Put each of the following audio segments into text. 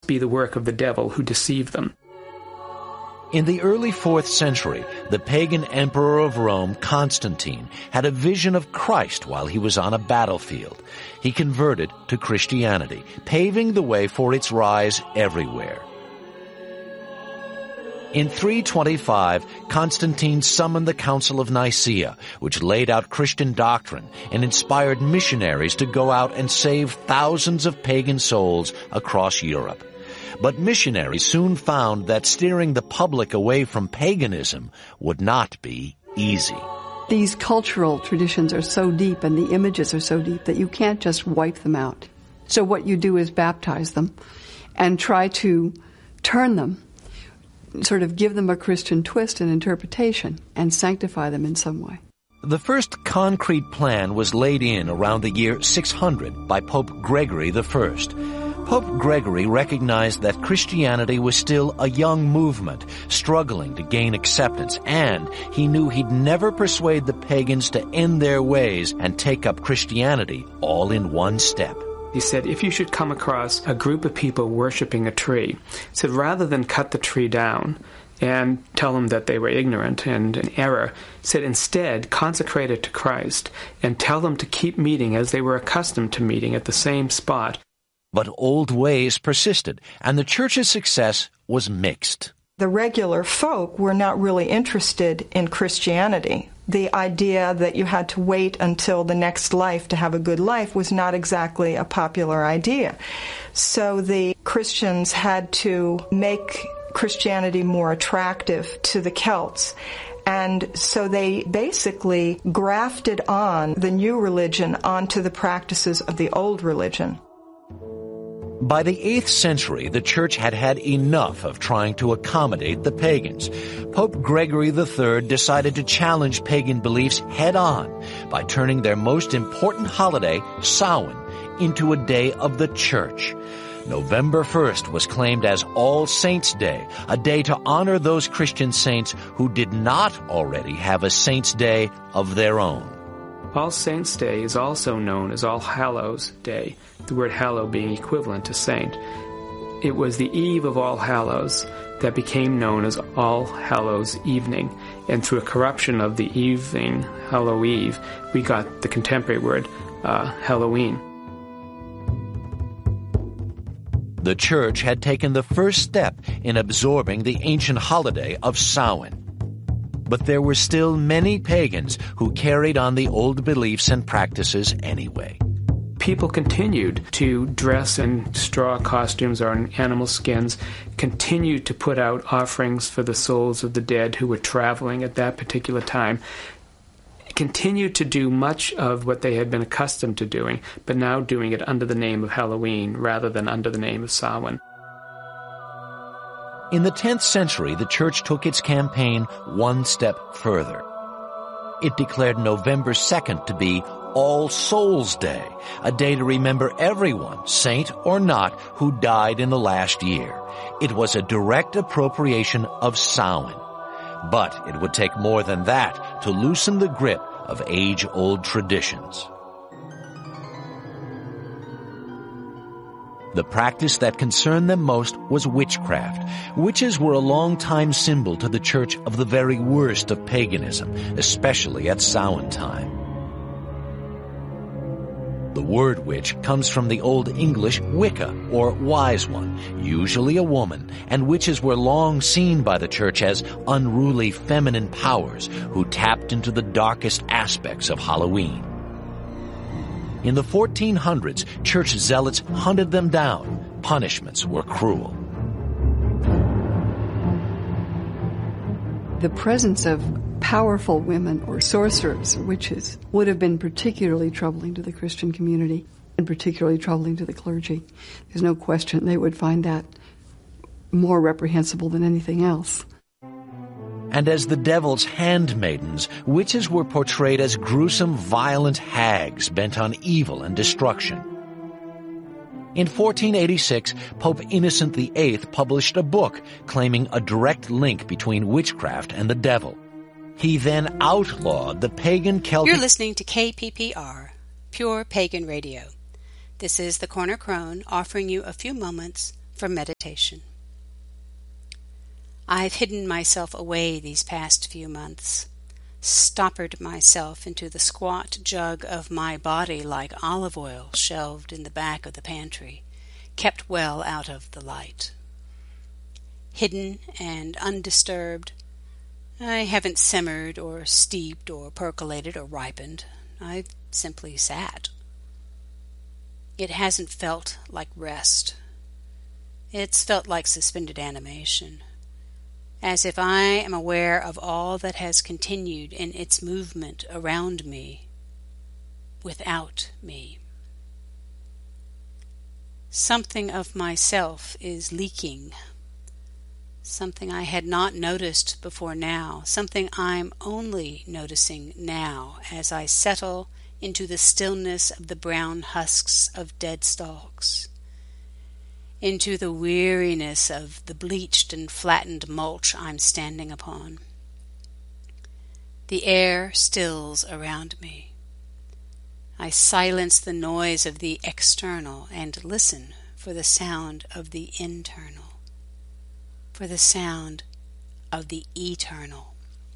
be the work of the devil who deceived them. In the early 4th century, the pagan emperor of Rome, Constantine, had a vision of Christ while he was on a battlefield. He converted to Christianity, paving the way for its rise everywhere. In 325, Constantine summoned the Council of Nicaea, which laid out Christian doctrine and inspired missionaries to go out and save thousands of pagan souls across Europe. But missionaries soon found that steering the public away from paganism would not be easy. These cultural traditions are so deep and the images are so deep that you can't just wipe them out. So what you do is baptize them and try to turn them, sort of give them a Christian twist and interpretation, and sanctify them in some way. The first concrete plan was laid in around the year 600 by Pope Gregory I. Pope Gregory recognized that Christianity was still a young movement, struggling to gain acceptance, and he knew he'd never persuade the pagans to end their ways and take up Christianity all in one step. He said, if you should come across a group of people worshiping a tree, he said, rather than cut the tree down and tell them that they were ignorant and in error, he said, instead, consecrate it to Christ and tell them to keep meeting as they were accustomed to meeting at the same spot. But old ways persisted, and the church's success was mixed. The regular folk were not really interested in Christianity. The idea that you had to wait until the next life to have a good life was not exactly a popular idea. So the Christians had to make Christianity more attractive to the Celts. And so they basically grafted on the new religion onto the practices of the old religion. By the 8th century, the church had had enough of trying to accommodate the pagans. Pope Gregory III decided to challenge pagan beliefs head-on by turning their most important holiday, Samhain, into a day of the church. November 1st was claimed as All Saints' Day, a day to honor those Christian saints who did not already have a Saints' Day of their own. All Saints' Day is also known as All Hallows' Day, the word hallow being equivalent to saint. It was the eve of All Hallows that became known as All Hallows' Evening, and through a corruption of the evening, Hallow Eve, we got the contemporary word Halloween. The church had taken the first step in absorbing the ancient holiday of Samhain. But there were still many pagans who carried on the old beliefs and practices anyway. People continued to dress in straw costumes or in animal skins, continued to put out offerings for the souls of the dead who were traveling at that particular time, continued to do much of what they had been accustomed to doing, but now doing it under the name of Halloween rather than under the name of Samhain. In the 10th century, the church took its campaign one step further. It declared November 2nd to be All Souls' Day, a day to remember everyone, saint or not, who died in the last year. It was a direct appropriation of Samhain. But it would take more than that to loosen the grip of age-old traditions. The practice that concerned them most was witchcraft. Witches were a long-time symbol to the church of the very worst of paganism, especially at Samhain time. The word witch comes from the Old English Wicca, or wise one, usually a woman, and witches were long seen by the church as unruly feminine powers who tapped into the darkest aspects of Halloween. In the 1400s, church zealots hunted them down. Punishments were cruel. The presence of powerful women or sorcerers or witches would have been particularly troubling to the Christian community and particularly troubling to the clergy. There's no question they would find that more reprehensible than anything else. And as the devil's handmaidens, witches were portrayed as gruesome, violent hags bent on evil and destruction. In 1486, Pope Innocent VIII published a book claiming a direct link between witchcraft and the devil. He then outlawed the pagan Celtic... You're listening to KPPR, Pure Pagan Radio. This is the Corner Crone offering you a few moments for meditation. I've hidden myself away these past few months, stoppered myself into the squat jug of my body like olive oil shelved in the back of the pantry, kept well out of the light. Hidden and undisturbed, I haven't simmered or steeped or percolated or ripened. I've simply sat. It hasn't felt like rest. It's felt like suspended animation, as if I am aware of all that has continued in its movement around me, without me. Something of myself is leaking. Something I had not noticed before now, something I'm only noticing now as I settle into the stillness of the brown husks of dead stalks, into the weariness of the bleached and flattened mulch I'm standing upon. The air stills around me. I silence the noise of the external and listen for the sound of the internal, for the sound of the eternal.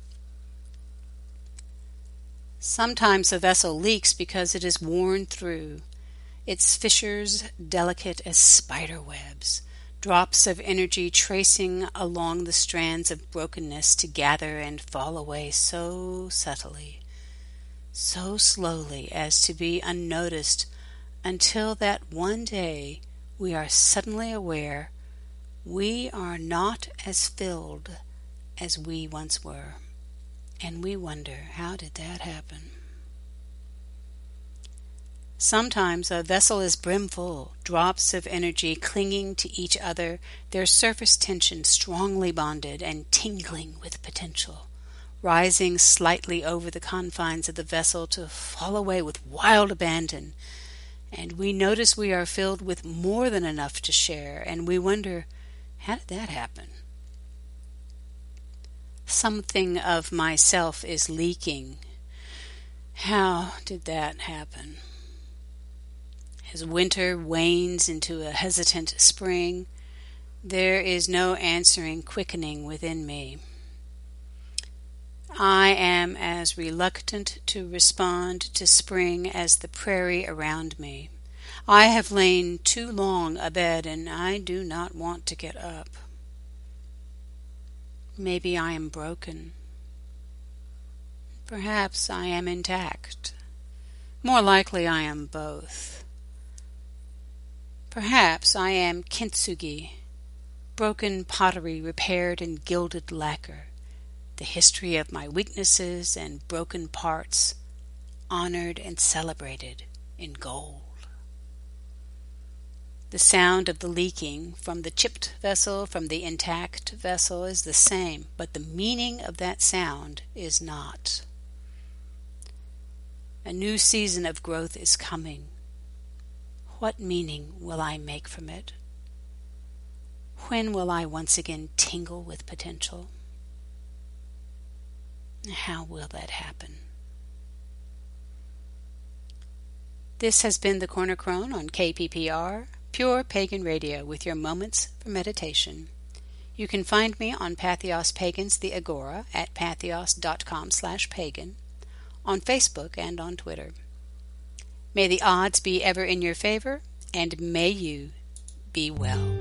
Sometimes a vessel leaks because it is worn through, its fissures delicate as spider webs, drops of energy tracing along the strands of brokenness to gather and fall away so subtly, so slowly as to be unnoticed, until that one day we are suddenly aware we are not as filled as we once were, and we wonder, how did that happen? Sometimes a vessel is brimful, drops of energy clinging to each other, their surface tension strongly bonded and tingling with potential, rising slightly over the confines of the vessel to fall away with wild abandon, and we notice we are filled with more than enough to share, and we wonder, how did that happen? Something of myself is leaking. How did that happen? As winter wanes into a hesitant spring, there is no answering quickening within me. I am as reluctant to respond to spring as the prairie around me. I have lain too long abed, and I do not want to get up. Maybe I am broken. Perhaps I am intact. More likely I am both. Perhaps I am kintsugi, broken pottery repaired in gilded lacquer, the history of my weaknesses and broken parts, honored and celebrated in gold. The sound of the leaking from the chipped vessel, from the intact vessel, is the same, but the meaning of that sound is not. A new season of growth is coming. What meaning will I make from it? When will I once again tingle with potential? How will that happen? This has been the Corner Crone on KPPR, Pure Pagan Radio, with your moments for meditation. You can find me on Patheos Pagans, the Agora, at patheos.com/pagan, on Facebook and on Twitter. May the odds be ever in your favor, and may you be well.